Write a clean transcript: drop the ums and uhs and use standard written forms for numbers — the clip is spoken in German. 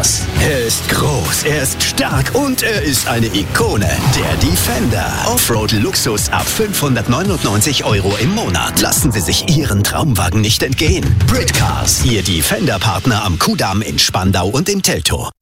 das. Er ist groß, er ist stark und er ist eine Ikone. Der Defender. Offroad-Luxus ab 599 € im Monat. Lassen Sie sich Ihren Traumwagen nicht entgehen. Britcars, Ihr Defender-Partner am Kudamm in Spandau und im Teltow.